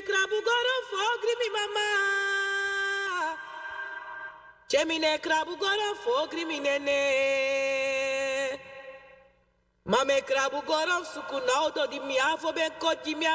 krabu goro fogri mi mama. Chemine krabu goro fogri mi nene. Mame krabu goro suku nauto di mi afo be koji mi